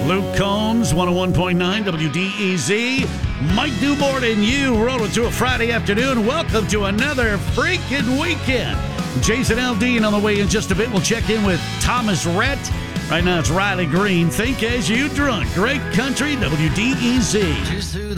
Luke Combs, 101.9 WDEZ. Mike Newborn and you rolling through a Friday afternoon. Welcome to another freaking weekend. Jason Aldean on the way in just a bit. We'll check in with Thomas Rhett. Right now it's Riley Green. Think as you drunk. Great country, WDEZ.